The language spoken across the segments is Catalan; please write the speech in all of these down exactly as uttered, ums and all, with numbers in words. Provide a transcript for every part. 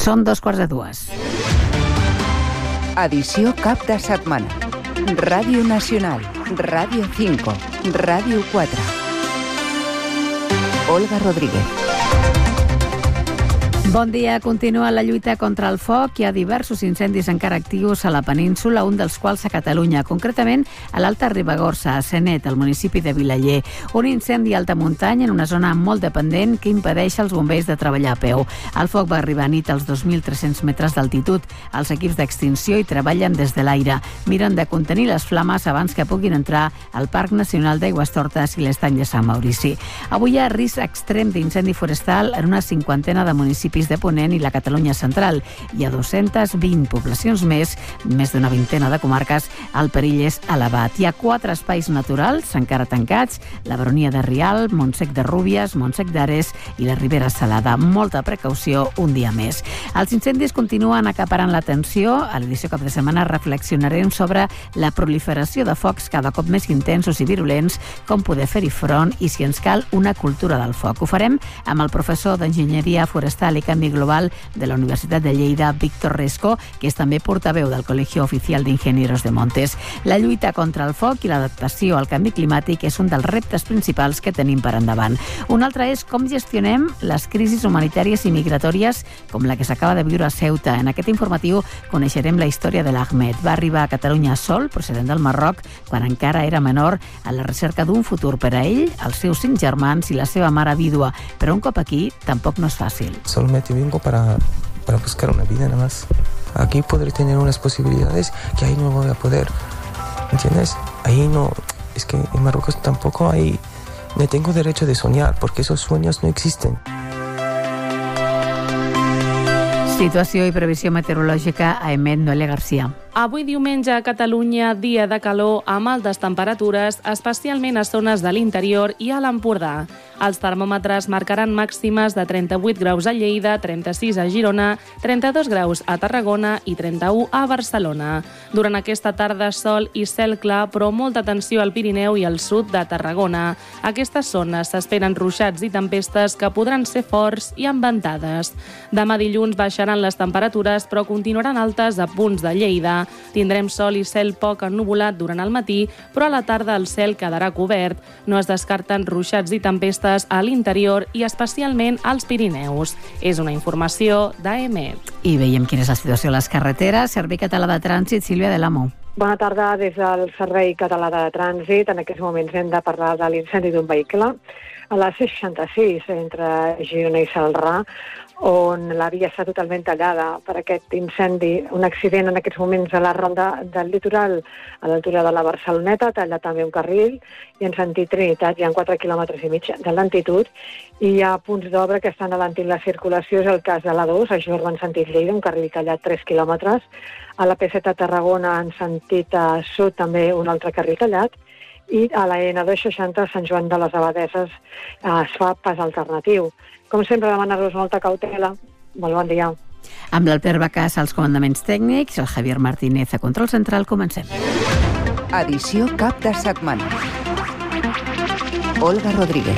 Són dos quarts de dues. Edició cap de setmana. Ràdio Nacional, Ràdio cinco, Ràdio quatre. Olga Rodríguez. Bon dia. Continua la lluita contra el foc. Hi ha diversos incendis encara actius a la península, un dels quals a Catalunya, concretament a l'Alta Ribagorça, a Sanet, al municipi de Vilaller. Un incendi a alta muntanya en una zona molt dependent que impedeix als bombers de treballar a peu. El foc va arribar a nit als dos mil tres-cents metres d'altitud. Els equips d'extinció hi treballen des de l'aire. Miren de contenir les flames abans que puguin entrar al Parc Nacional d'Aigüestortes i l'Estany de Sant Maurici. Avui hi ha risc extrem d'incendi forestal en una cinquantena de municipis de Ponent i la Catalunya central. Hi ha dues-centes vint poblacions més, més d'una vintena de comarques, el perill és elevat. Hi ha quatre espais naturals encara tancats, la Baronia de Rialb, Montsec de Rúbies, Montsec d'Ares i la Ribera Salada. Molta precaució un dia més. Els incendis continuen acaparant l'atenció. A l'edició cap de setmana reflexionarem sobre la proliferació de focs cada cop més intensos i virulents, com poder fer-hi front i si ens cal una cultura del foc. Ho farem amb el professor d'Enginyeria Forestal i Canvi Global de la Universitat de Lleida, Víctor Resco, que és també portaveu del Colegio Oficial de Ingenieros de Montes. La lluita contra el foc i l'adaptació al canvi climàtic és un dels reptes principals que tenim per endavant. Un altre és com gestionem les crisis humanitàries i migratòries com la que s'acaba de viure a Ceuta. En aquest informatiu coneixerem la història de l'Ahmed. Va arribar a Catalunya sol, procedent del Marroc, quan encara era menor, a la recerca d'un futur per a ell, els seus cinc germans i la seva mare vídua. Però un cop aquí tampoc no és fàcil. Solamente vengo para, para buscar una vida nada más. Aquí podré tener unas posibilidades que ahí no voy a poder, ¿entiendes? Ahí no, es que en Marruecos tampoco hay, no tengo derecho de soñar porque esos sueños no existen. Situació i previsió meteorològica a Emet, Noelia Garcia. Avui diumenge a Catalunya, dia de calor amb altes temperatures, especialment a zones de l'interior i a l'Empordà. Els termòmetres marcaran màximes de trenta-vuit graus a Lleida, trenta-sis a Girona, trenta-dos graus a Tarragona i trenta-u a Barcelona. Durant aquesta tarda, sol i cel clar, però molta atenció al Pirineu i al sud de Tarragona. Aquestes zones s'esperen ruixats i tempestes que podran ser forts i amb ventades. Demà dilluns baixaran les temperatures, però continuaran altes a punts de Lleida. Tindrem sol i cel poc ennuvolat durant el matí, però a la tarda el cel quedarà cobert. No es descarten ruixats i tempestes a l'interior i especialment als Pirineus. És una informació d'A M E T. I veiem quina és la situació a les carreteres. Servei Català de Trànsit, Sílvia de l'Amo. Bona tarda des del Servei Català de Trànsit. En aquests moments hem de parlar de l'incendi d'un vehicle a la C seixanta-sis entre Girona i Celrà, on la via està totalment tallada per aquest incendi. Un accident en aquests moments a la ronda del litoral, a l'altura de la Barceloneta, talla també un carril, i en sentit Trinitat hi ha quatre quilòmetres i mig de lentitud, i hi ha punts d'obra que estan alentint la circulació. És el cas de l'A dos, a Jorba en sentit Lleida, un carril tallat tres quilòmetres, a la P set a Tarragona en sentit sud també un altre carril tallat, i a la N dos seixanta a Sant Joan de les Abadeses es fa pas alternatiu. Com sempre, demanar-vos molta cautela. Molt bon dia. Amb l'Albert Bacàs als comandaments tècnics, el Javier Martínez a control central, comencem. Edició cap de setmana. Olga Rodríguez.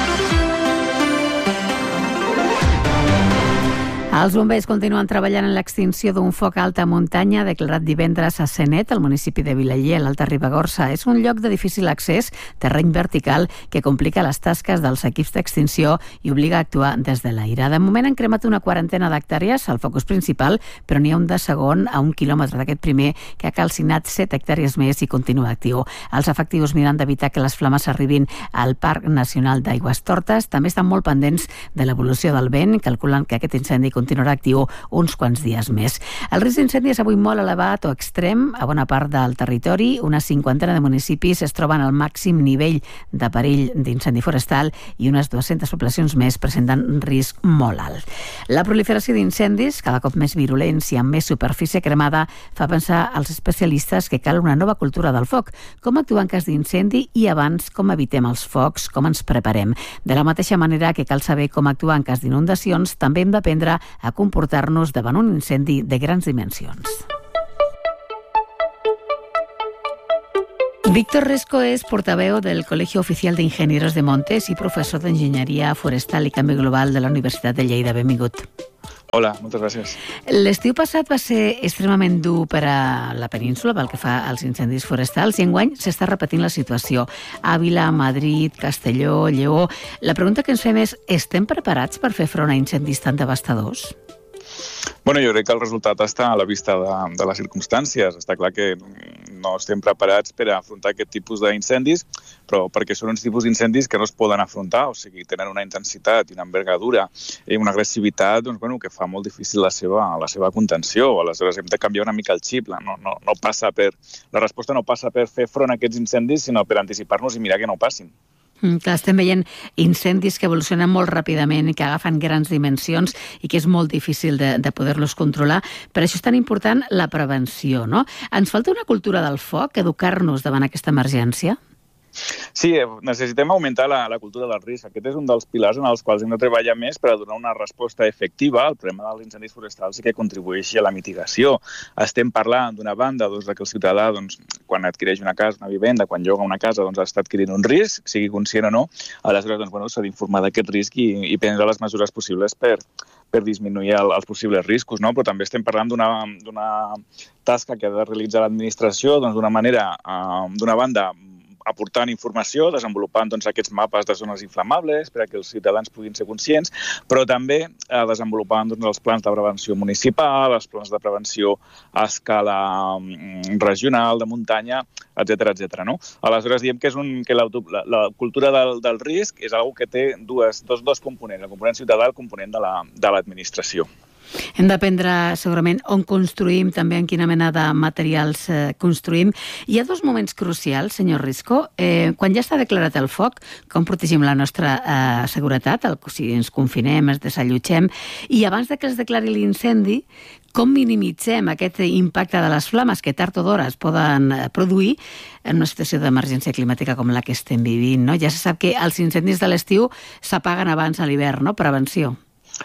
Els bombers continuen treballant en l'extinció d'un foc a alta muntanya declarat divendres a Sanet, al municipi de Vilaller, a l'Alta Ribagorça. És un lloc de difícil accés, terreny vertical, que complica les tasques dels equips d'extinció i obliga a actuar des de l'aire. De moment han cremat una quarantena d'hectàrees, el focus principal, però n'hi ha un de segon a un quilòmetre d'aquest primer que ha calcinat set hectàrees més i continua actiu. Els efectius miren d'evitar que les flames arribin al Parc Nacional d'Aigüestortes. També estan molt pendents de l'evolució del vent, calculen que aquest incendi continuarà actiu uns quants dies més. El risc d'incendi és avui molt elevat o extrem a bona part del territori. Una cinquantena de municipis es troben al màxim nivell de perill d'incendi forestal i unes dues-centes poblacions més presenten un risc molt alt. La proliferació d'incendis, cada cop més virulents i amb més superfície cremada, fa pensar als especialistes que cal una nova cultura del foc. Com actuar en cas d'incendi i abans com evitem els focs, com ens preparem. De la mateixa manera que cal saber com actuar en cas d'inundacions, també hem d'aprendre a comportar-nos davant un incendi de grans dimensions. Víctor Resco és portaveu del Colegio Oficial de Ingenieros de Montes i professor d'Enginyeria Forestal i Canvi Global de la Universitat de Lleida. Benvingut. Hola, moltes gràcies. L'estiu passat va ser extremament dur per a la península pel que fa als incendis forestals i enguany s'està repetint la situació. Àvila, Madrid, Castelló, Lleó... La pregunta que ens fem és, estem preparats per fer front a incendis tan devastadors? Bueno, jo crec que el resultat està a la vista de, de les circumstàncies. Està clar que no estem preparats per a afrontar aquest tipus d'incendis, però perquè són uns tipus d'incendis que no es poden afrontar, o sigui, tenen una intensitat i una envergadura i una agressivitat doncs, bueno, que fa molt difícil la seva, la seva contenció. Aleshores hem de canviar una mica el xip. No, no, no passa per, la resposta no passa per fer front a aquests incendis, sinó per anticipar-nos i mirar que no passin. Mm, clar, estem veient incendis que evolucionen molt ràpidament i que agafen grans dimensions i que és molt difícil de, de poder-los controlar. Per això és tan important la prevenció, no? Ens falta una cultura del foc, educar-nos davant aquesta emergència? Sí, necessitem augmentar la, la cultura del risc. Aquest és un dels pilars en els quals hem de treballar més per a donar una resposta efectiva al problema dels incendis forestals i que contribueixi a la mitigació. Estem parlant d'una banda doncs, que el ciutadà, doncs, quan adquireix una casa, una vivenda, quan lloga una casa, doncs, està adquirint un risc, sigui conscient o no. Aleshores, doncs, bueno, s'ha d'informar d'aquest risc i, i prendre les mesures possibles per, per disminuir el, els possibles riscos, no? Però també estem parlant d'una, d'una tasca que ha de realitzar l'administració doncs, d'una manera, uh, d'una banda, aportant informació, desenvolupant doncs, aquests mapes de zones inflamables per a que els ciutadans puguin ser conscients, però també eh, desenvolupant doncs, els plans de prevenció municipal, els plans de prevenció a escala mm, regional, de muntanya, etcètera, etcètera. No? Aleshores, diem que, és un, que la, la, la cultura del, del risc és una que té dues, dos, dos components, el component ciutadà i el component de la, de l'administració. Hem d'aprendre segurament on construïm, també en quina mena de materials eh, construïm. Hi ha dos moments crucials, senyor Risco. Eh, quan ja està declarat el foc, com protegim la nostra eh, seguretat, el, si ens confinem, ens desallotgem, i abans de que es declari l'incendi, com minimitzem aquest impacte de les flames que tard o d'hora es poden produir en una situació d'emergència climàtica com la que estem vivint, no? Ja se sap que els incendis de l'estiu s'apaguen abans a l'hivern, no? Prevenció.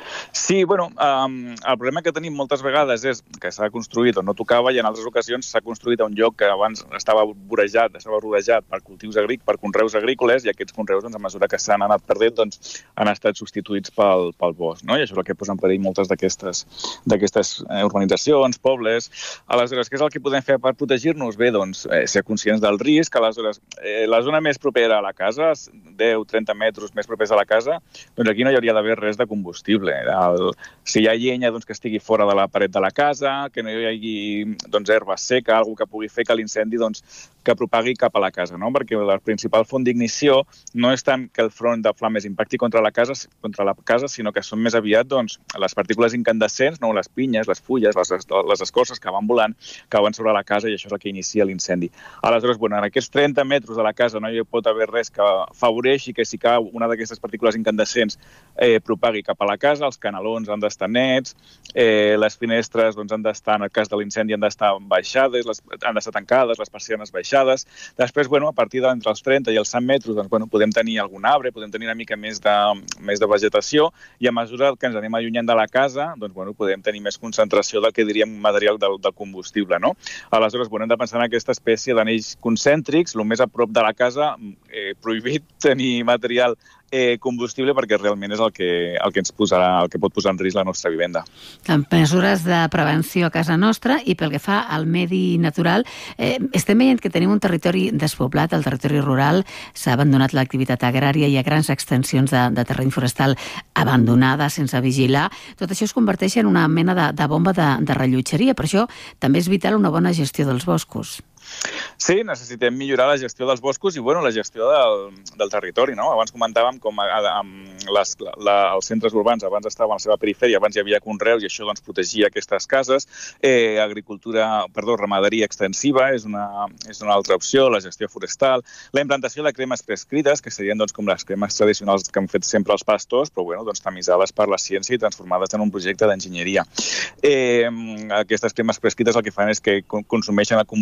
Sí, bueno, um, el problema que tenim moltes vegades és que s'ha construït on no tocava i en altres ocasions s'ha construït a un lloc que abans estava vorejat, estava rodejat per cultius agrícoles, per conreus agrícoles, i aquests conreus, doncs, a mesura que s'han anat perdent, doncs, han estat substituïts pel, pel bosc, no? I això és el que posa en perill moltes d'aquestes d'aquestes urbanitzacions, pobles. Aleshores, què és el que podem fer per protegir-nos? Bé, doncs, eh, ser conscients del risc. Aleshores, eh, la zona més propera a la casa, deu a trenta metres més propers a la casa, doncs aquí no hi hauria d'haver res de combustible. El, si hi ha llenya, doncs, que estigui fora de la paret de la casa, que no hi hagi doncs, herba seca, alguna que pugui fer que l'incendi doncs, que propagui cap a la casa, no? Perquè la principal font d'ignició no és tant que el front de flames impacti contra la casa, contra la casa sinó que són més aviat doncs, les partícules incandescents, no? Les pinyes, les fulles, les, les escorces que van volant, que van sobre la casa, i això és el que inicia l'incendi. Aleshores, bueno, en aquests trenta metres de la casa no hi pot haver res que afavoreixi que si cau una d'aquestes partícules incandescents eh, propagui cap a la casa. Els canalons han d'estar nets, eh, les finestres doncs, han d'estar, en el cas de l'incendi, han d'estar baixades, les, han d'estar tancades, les persianes baixades. Després, bueno, a partir d'entre els trenta i els cent metres, doncs, bueno, podem tenir algun arbre, podem tenir una mica més de, més de vegetació, i a mesura que ens anem allunyant de la casa, doncs, bueno, podem tenir més concentració del que diríem material del, del combustible, no? Aleshores, bueno, hem de pensar en aquesta espècie d'anells concèntrics, el més a prop de la casa, eh, prohibit tenir material Eh, combustible perquè realment és el que, el que ens posarà, el que pot posar en risc la nostra vivenda. Mesures de prevenció a casa nostra, i pel que fa al medi natural, eh, estem veient que tenim un territori despoblat, el territori rural, s'ha abandonat l'activitat agrària, hi ha grans extensions de, de terreny forestal abandonada, sense vigilar. Tot això es converteix en una mena de, de bomba de, de rellotgeria, per això també és vital una bona gestió dels boscos. Sí, necessitem millorar la gestió dels boscos i bueno, la gestió del, del territori. No? Abans comentàvem com a, a, a les, la, els centres urbans abans estaven a la seva perifèria, abans hi havia conreus i això doncs, protegia aquestes cases. Eh, agricultura, perdó, ramaderia extensiva és una, és una altra opció, la gestió forestal, la implantació de cremes prescrites, que serien doncs, com les cremes tradicionals que han fet sempre els pastors, però bueno, doncs, tamisades per la ciència i transformades en un projecte d'enginyeria. Eh, aquestes cremes prescrites el que fan és que consumeixen el combustible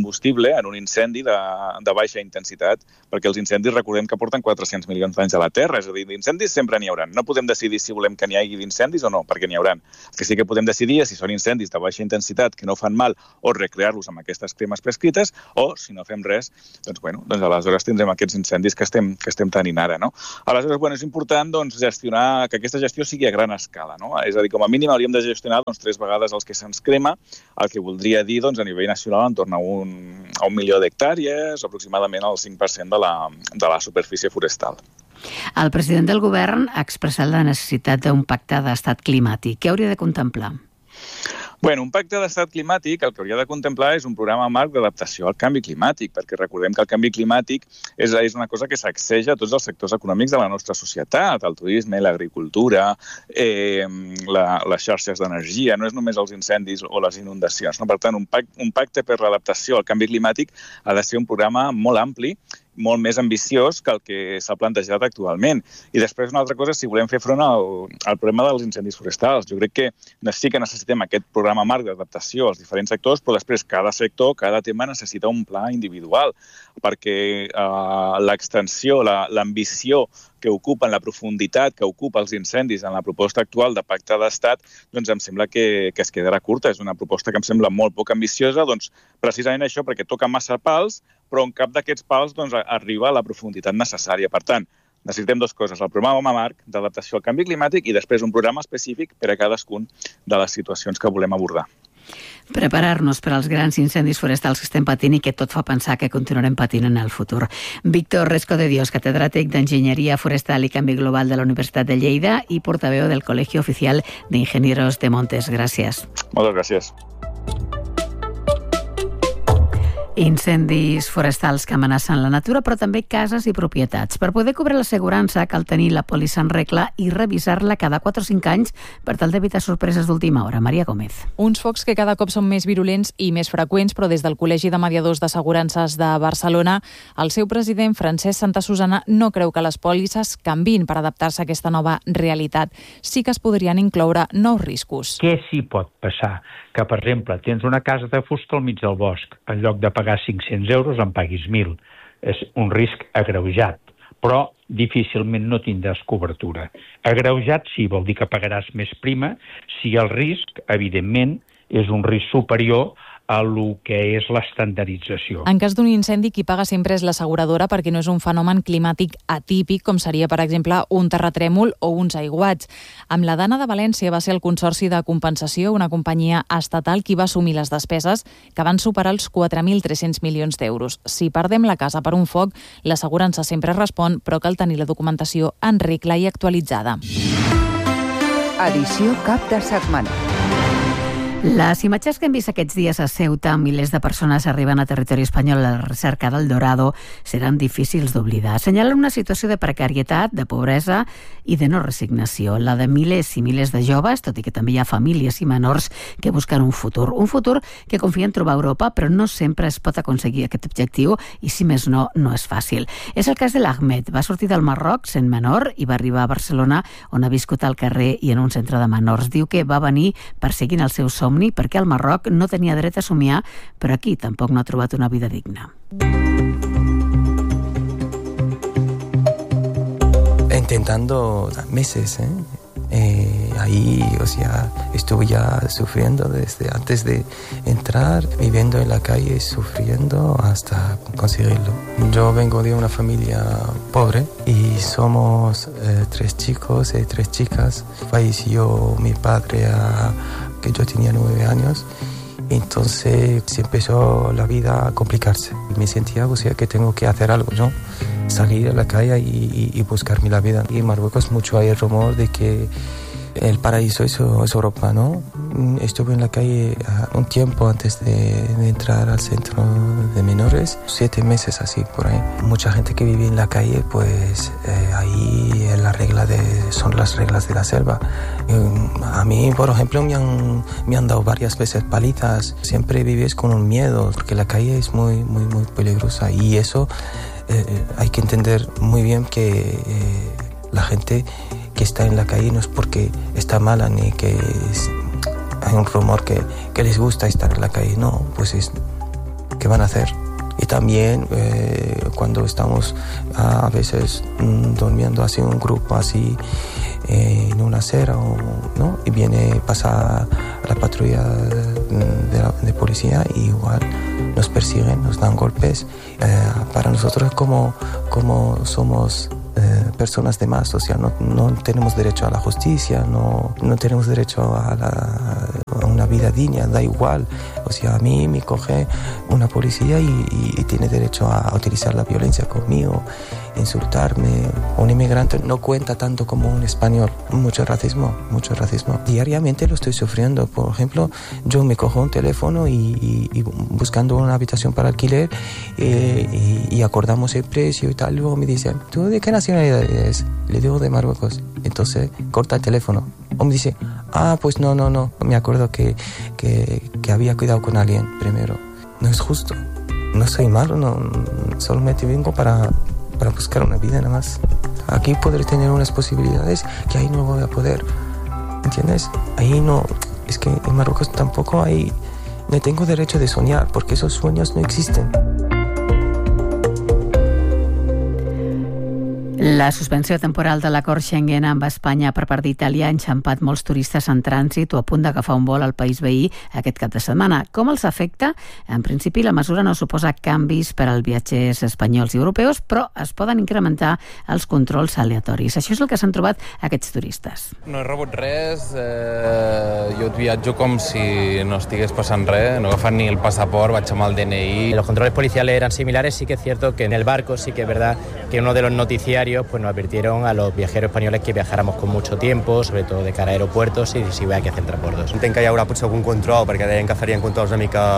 possible en un incendi de, de baixa intensitat, perquè els incendis recordem que porten quatre-cents milions d'anys a la Terra, és a dir, d'incendis sempre n'hi haurà. No podem decidir si volem que n'hi hagi d'incendis o no, perquè n'hi haurà. El que sí que podem decidir és si són incendis de baixa intensitat que no fan mal o recrear-los amb aquestes cremes prescrites, o si no fem res, doncs, bueno, doncs aleshores tindrem aquests incendis que estem, que estem tenint ara, no? Aleshores, bueno, és important doncs, gestionar, que aquesta gestió sigui a gran escala, no? És a dir, com a mínim hauríem de gestionar doncs, tres vegades els que se'ns crema, el que voldria dir doncs, a nivell nacional en torn a un, a un milió d'hectàrees, aproximadament el cinc per cent de la, de la superfície forestal. El president del govern ha expressat la necessitat d'un pacte d'estat climàtic. Què hauria de contemplar? Bueno, un pacte d'estat climàtic el que hauria de contemplar és un programa marc d'adaptació al canvi climàtic, perquè recordem que el canvi climàtic és, és una cosa que sacseja a tots els sectors econòmics de la nostra societat, el turisme, l'agricultura, eh, la, les xarxes d'energia, no és només els incendis o les inundacions. No? Per tant, un pacte, un pacte per l'adaptació al canvi climàtic ha de ser un programa molt ampli, molt més ambiciós que el que s'ha plantejat actualment. I després una altra cosa, si volem fer front al, al problema dels incendis forestals. Jo crec que sí que necessitem aquest programa marc d'adaptació als diferents sectors, però després cada sector, cada tema necessita un pla individual, perquè eh, l'extensió, la, l'ambició que ocupen, la profunditat que ocupa els incendis en la proposta actual de pacte d'estat, doncs em sembla que, que es quedarà curta. És una proposta que em sembla molt poc ambiciosa, doncs precisament això, perquè toca massa pals, però en cap d'aquests pals doncs, arriba a la profunditat necessària. Per tant, necessitem dues coses, el programa marc d'adaptació al canvi climàtic i després un programa específic per a cadascun de les situacions que volem abordar. Preparar-nos per als grans incendis forestals que estem patint i que tot fa pensar que continuarem patint en el futur. Víctor Resco de Dios, catedràtic d'Enginyeria Forestal i Canvi Global de la Universitat de Lleida i portaveu del Colegio Oficial de Ingenieros de Montes. Gràcies. Moltes gràcies. Incendis forestals que amenacen la natura, però també cases i propietats. Per poder cobrir l'assegurança cal tenir la pòlissa en regla i revisar-la cada quatre o cinc anys per tal d'evitar sorpreses d'última hora. Maria Gómez. Uns focs que cada cop són més virulents i més freqüents, però des del Col·legi de Mediadors d'Assegurances de Barcelona, el seu president, Francesc Santasusana, no creu que les pòlisses canviïn per adaptar-se a aquesta nova realitat. Sí que es podrien incloure nous riscos. Què s'hi pot passar? Que, per exemple, tens una casa de fusta al mig del bosc. En lloc de pagar cinc-cents euros, en paguis mil. És un risc agreujat, però difícilment no tindràs cobertura. Agreujat sí, vol dir que pagaràs més prima si el risc, evidentment, és un risc superior a lo que és l'estandardització. En cas d'un incendi, qui paga sempre és l'asseguradora perquè no és un fenomen climàtic atípic, com seria, per exemple, un terratrèmol o uns aiguats. Amb la Dana de València va ser el Consorci de Compensació, una companyia estatal, qui va assumir les despeses que van superar els quatre mil tres-cents milions d'euros. Si perdem la casa per un foc, l'assegurança sempre respon, però cal tenir la documentació en regla i actualitzada. Edició cap de setmana. Les imatges que hem vist aquests dies a Ceuta, milers de persones arriben a territori espanyol a la recerca del Dorado, seran difícils d'oblidar. Assenyalen una situació de precarietat, de pobresa i de no resignació. La de milers i milers de joves, tot i que també hi ha famílies i menors que busquen un futur. Un futur que confien trobar a Europa, però no sempre es pot aconseguir aquest objectiu i, si més no, no és fàcil. És el cas de l'Ahmed. Va sortir del Marroc sent menor i va arribar a Barcelona, on ha viscut al carrer i en un centre de menors. Diu que va venir perseguint el seu somni perquè al Marroc no tenia dret a somiar, però aquí tampoc no ha trobat una vida digna. Intentando meses, ¿eh? Eh, ahí, o sea, estuve ya sufriendo desde antes de entrar, viviendo en la calle, sufriendo hasta conseguirlo. Yo vengo de una familia pobre y somos eh, tres chicos y tres chicas. Falleció mi padre a que yo tenía nueve años, entonces se empezó la vida a complicarse. Me sentía, o sea, que tengo que hacer algo, ¿no? Salir a la calle y, y, y buscarme la vida. Y en Marruecos mucho hay el rumor de que el paraíso es, es Europa, ¿no? Estuve en la calle un tiempo antes de, de entrar al centro de menores, siete meses así por ahí. Mucha gente que vive en la calle, pues eh, ahí la regla de, son las reglas de la selva. Eh, a mí, por ejemplo, me han, me han dado varias veces palizas. Siempre vives con un miedo, porque la calle es muy, muy, muy peligrosa. Y eso eh, hay que entender muy bien que eh, la gente que está en la calle no es porque está mala ni que es, hay un rumor que, que les gusta estar en la calle. No, pues es, ¿qué van a hacer? también eh, cuando estamos a, a veces mm, durmiendo así un grupo así eh, en una acera, o, ¿no? Y viene, pasa la patrulla de, la, de policía y igual nos persiguen, nos dan golpes. Eh, para nosotros como, como somos eh, personas de más, o sea, no, no tenemos derecho a la justicia, no, no tenemos derecho a, la, a una vida digna, da igual. O sea, a mí me coge una policía y, y, y tiene derecho a utilizar la violencia conmigo, insultarme. Un inmigrante no cuenta tanto como un español. Mucho racismo, mucho racismo. Diariamente lo estoy sufriendo. Por ejemplo, yo me cojo un teléfono y, y, y buscando una habitación para alquiler eh, y, y acordamos el precio y tal. Luego me dicen, ¿tú de qué nacionalidad eres? Le digo de Marruecos. Entonces corta el teléfono. O me dice, ah, pues no, no, no. Me acuerdo que, que, que había cuidado con alguien primero. No es justo. No soy malo, no, solamente vengo para... para buscar una vida nada más. Aquí podré tener unas posibilidades que ahí no voy a poder, ¿entiendes? Ahí no, es que en Marruecos tampoco hay, no tengo derecho de soñar, porque esos sueños no existen. La suspensió temporal de l'acord Schengen amb Espanya per part d'Itàlia ha enxampat molts turistes en trànsit o a punt d'agafar un vol al país veí aquest cap de setmana. Com els afecta? En principi, la mesura no suposa canvis per als viatgers espanyols i europeus, però es poden incrementar els controls aleatoris. Això és el que s'han trobat aquests turistes. No he rebut res, eh, jo viatjo com si no estigués passant res, no he agafat ni el passaport, vaig amb el D N I. Los controles policiales eran similares, sí que es cierto que en el barco sí que es verdad que uno de los noticiarios pues nos advirtieron a los viajeros españoles que viajáramos con mucho tiempo, sobre todo de cara a aeropuertos i si veia que hacer transbordos. Entenc que hi haurà potser algun control, perquè deien que farien controls una mica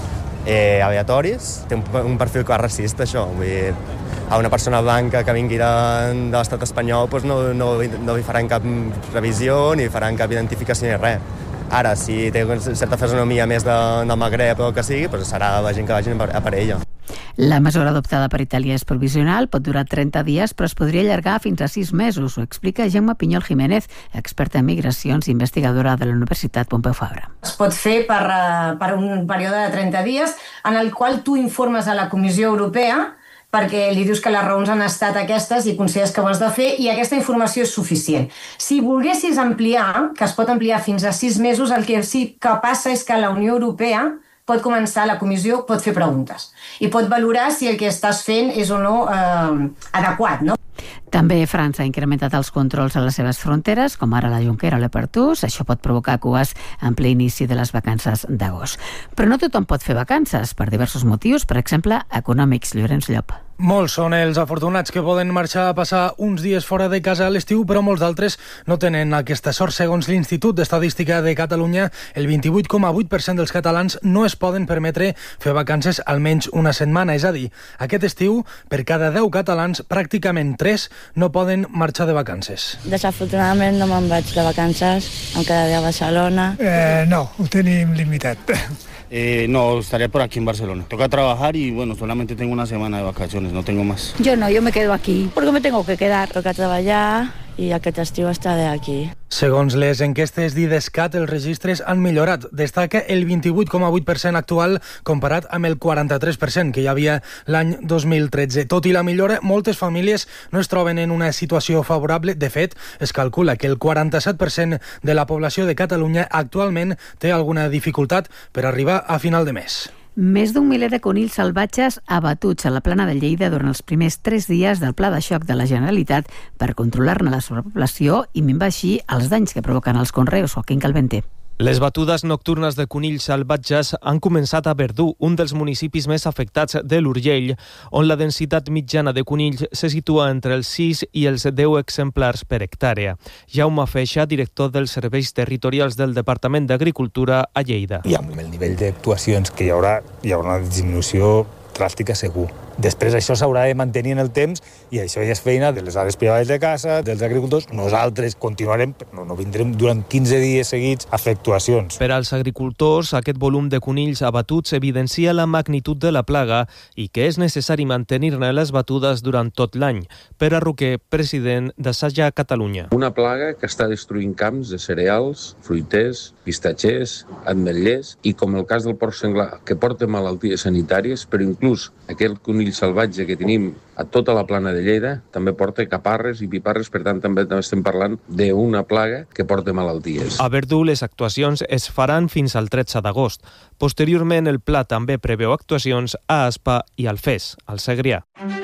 eh, aleatoris. Té un, un perfil clar racista, això. Vull dir, a una persona blanca que vingui de, de l'estat espanyol pues no, no, no li faran cap revisió ni faran cap identificació ni res. Ara, si té certa fisonomia més de, del Magreb o el que sigui, pues serà la gent que vagin a per ella. La mesura adoptada per Itàlia és provisional, pot durar trenta dies, però es podria allargar fins a sis mesos. Ho explica Jaume Pinyol Jiménez, experta en migracions i investigadora de la Universitat Pompeu Fabra. Es pot fer per, per un període de trenta dies en el qual tu informes a la Comissió Europea perquè li dius que les raons han estat aquestes i consideres que ho has de fer i aquesta informació és suficient. Si volguessis ampliar, que es pot ampliar fins a sis mesos, el que sí que passa és que la Unió Europea pot començar, la comissió pot fer preguntes i pot valorar si el que estàs fent és o no eh, adequat, no? També França ha incrementat els controls a les seves fronteres, com ara la Jonquera o l'Apertús. Això pot provocar cues en ple inici de les vacances d'agost. Però no tothom pot fer vacances, per diversos motius, per exemple, econòmics. Llorenç Llop. Molts són els afortunats que poden marxar a passar uns dies fora de casa a l'estiu, però molts d'altres no tenen aquesta sort. Segons l'Institut d'Estadística de Catalunya, el vint-i-vuit coma vuit per cent dels catalans no es poden permetre fer vacances almenys una setmana. És a dir, aquest estiu, per cada deu catalans, pràcticament tres no poden marxar de vacances. Desafortunadament no me'n vaig de vacances, em quedaré a Barcelona. Eh, no, ho tenim limitat. Eh, no, estaré por aquí en Barcelona. Toca trabajar y bueno, solamente tengo una semana de vacaciones, no tengo más. Yo no, yo me quedo aquí, porque me tengo que quedar. Toca treballar i aquest estiu estaré aquí. Segons les enquestes d'Idescat, els registres han millorat. Destaca el vint-i-vuit coma vuit per cent actual comparat amb el quaranta-tres per cent que hi havia l'any dos mil tretze. Tot i la millora, moltes famílies no es troben en una situació favorable. De fet, es calcula que el quaranta-set per cent de la població de Catalunya actualment té alguna dificultat per arribar a final de mes. Més d'un miler de conills salvatges abatuts a la plana de Lleida durant els primers tres dies del pla de xoc de la Generalitat per controlar-ne la sobrepoblació i minvar així els danys que provoquen els conreus. Joaquín Calvente. Les batudes nocturnes de conills salvatges han començat a Verdú, un dels municipis més afectats de l'Urgell, on la densitat mitjana de conills se situa entre els sis i els deu exemplars per hectàrea. Jaume Feixa, director dels serveis territorials del Departament d'Agricultura a Lleida. I amb el nivell d'actuacions que hi haurà, hi haurà una disminució dràstica segur. Després això s'haurà de mantenir en el temps i això ja és feina de les àrees privades de casa, dels agricultors. Nosaltres continuarem, no, no vindrem durant quinze dies seguits a fer actuacions. Per als agricultors, aquest volum de conills abatuts evidencia la magnitud de la plaga i que és necessari mantenir-ne les batudes durant tot l'any. Pere Roquer, president d'Assaja Catalunya. Una plaga que està destruint camps de cereals, fruiters, pistatxers, ametllers i, com el cas del porc senglar, que porta malalties sanitàries, però inclús aquell conill salvatge que tenim a tota la plana de Lleida també porta caparres i piparres, per tant també estem parlant d'una plaga que porta malalties. A Verdú les actuacions es faran fins al tretze d'agost. Posteriorment el pla també preveu actuacions a Aspa i Alfés, al Segrià.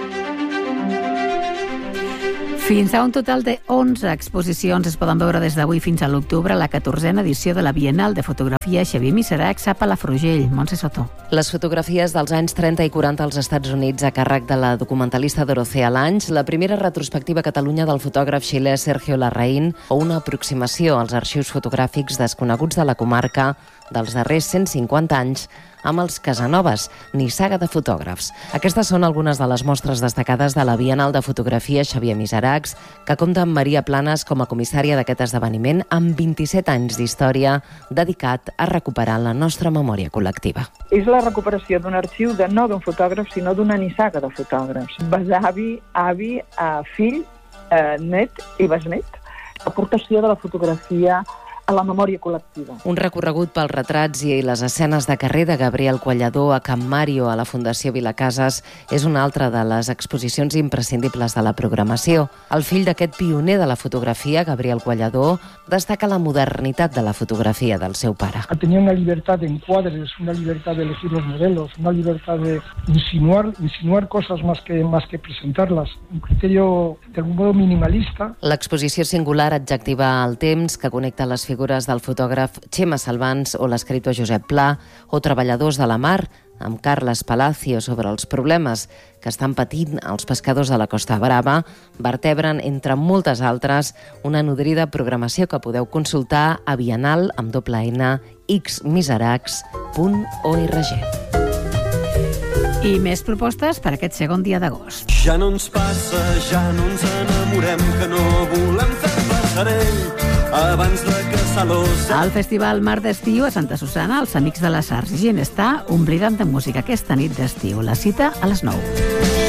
Fins a un total de onze exposicions es poden veure des d'avui fins a l'octubre a la catorzena edició de la Bienal de Fotografia Xavier Miseracs a Palafrugell. Montse Soto. Les fotografies dels anys trenta i quaranta als Estats Units a càrrec de la documentalista Dorothea Lange, la primera retrospectiva a Catalunya del fotògraf xilè Sergio Larraín o una aproximació als arxius fotogràfics desconeguts de la comarca dels darrers cent cinquanta anys amb els Casanovas, nissaga de fotògrafs. Aquestes són algunes de les mostres destacades de la Bienal de Fotografia Xavier Miseracs, que compta amb Maria Planes com a comissària d'aquest esdeveniment amb vint-i-set anys d'història dedicat a recuperar la nostra memòria col·lectiva. És la recuperació d'un arxiu de no d'un fotògraf, sinó d'una nissaga de fotògrafs. Besavi, avi, fill, net i besnet. Aportació de la fotografia a la memòria col·lectiva. Un recorregut pels retrats i les escenes de carrer de Gabriel Qualladó a Can Mario a la Fundació Vilacases és una altra de les exposicions imprescindibles de la programació. El fill d'aquest pioner de la fotografia, Gabriel Qualladó, destaca la modernitat de la fotografia del seu pare. Tenía una libertad de encuadres, una libertad de elegir los modelos, una libertad de insinuar, insinuar cosas más que, más que presentarlas. Un criterio de algún modo minimalista. L'exposició singular adjectiva el temps que connecta les figures del fotògraf Xema Salvans o l'escriptor Josep Pla o Treballadors de la Mar, amb Carles Palacio sobre els problemes que estan patint els pescadors de la Costa Brava, vertebren, entre moltes altres, una nodrida programació que podeu consultar a bienal amb doble N, xmiseracs punt org. I més propostes per aquest segon dia d'agost. Ja no ens passa, ja no ens enamorem, que no volem fer passarell abans de caçar-los. Al Festival Mar d'Estiu a Santa Susanna, els Amics de les Arts i Ginestar ompliran de música aquesta nit d'estiu. La cita a les nou.